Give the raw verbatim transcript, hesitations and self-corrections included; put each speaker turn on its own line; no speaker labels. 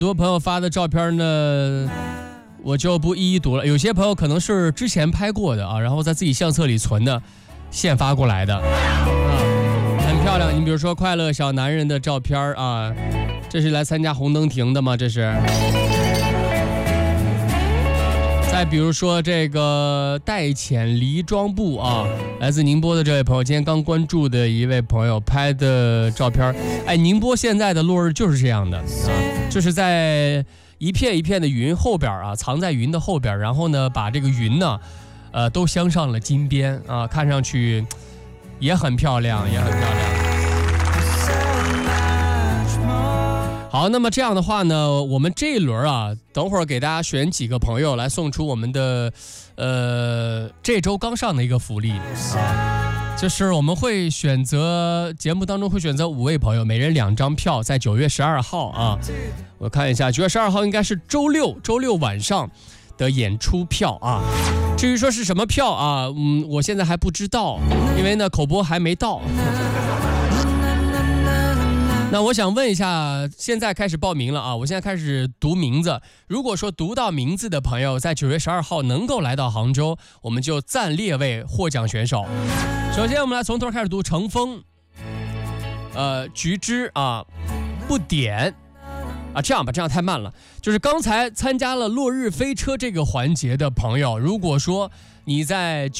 多朋友发的照片呢，我就不一一读了。有些朋友可能是之前拍过的啊，然后在自己相册里存的，现发过来的啊，很漂亮。你比如说快乐小男人的照片啊，这是来参加红灯亭的吗？这是。再比如说这个戴浅梨妆布啊，来自宁波的这位朋友，今天刚关注的一位朋友拍的照片。哎，宁波现在的落日就是这样的啊，就是在一片一片的云后边啊，藏在云的后边，然后呢，把这个云呢，呃，都镶上了金边啊，看上去也很漂亮，也很漂亮。好，那么这样的话呢，我们这一轮啊，等会儿给大家选几个朋友来送出我们的，呃，这周刚上的一个福利啊，就是我们会选择节目当中会选择五位朋友，每人两张票，在九月十二号啊，我看一下，九月十二号应该是周六，周六晚上的演出票啊。至于说是什么票啊，嗯，我现在还不知道，因为呢口播还没到。那我想问一下，现在开始报名了啊！我现在开始读名字。如果说读到名字的朋友在九月十二号能够来到杭州，我们就暂列为获奖选手。首先，我们来从头开始读：程峰、呃，菊枝啊，不点啊，这样吧，这样太慢了。就是刚才参加了落日飞车这个环节的朋友，如果说你在